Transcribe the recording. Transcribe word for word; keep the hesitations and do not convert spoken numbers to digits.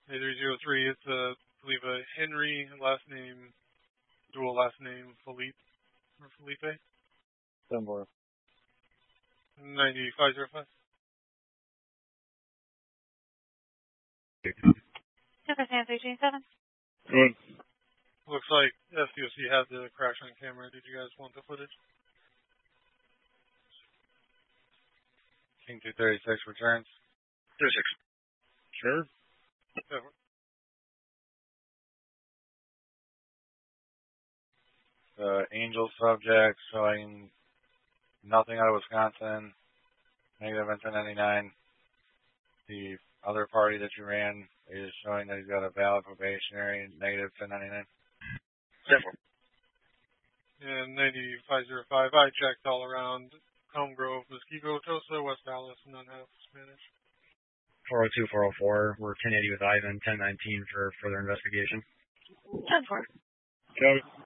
A three zero three, it's a, I believe a Henry, last name, dual last name, Felipe, or Felipe. ten four. ninety-five zero five. Number three two seven. Good. Looks like S D O C had the crash on camera. Did you guys want the footage? King two thirty-six returns. thirty-six. Sure. Yeah. The Angel subject showing nothing out of Wisconsin, negative on ten ninety-nine. The other party that you ran is showing that he's got a valid probationary, negative ten ninety-nine. ten four. And ninety-five zero five, I checked all around Elm Grove, Muskego, Tosa, West Dallas, none have Spanish. four oh two, four oh four, we're ten eighty with Ivan, ten nineteen for further investigation. ten four. Copy.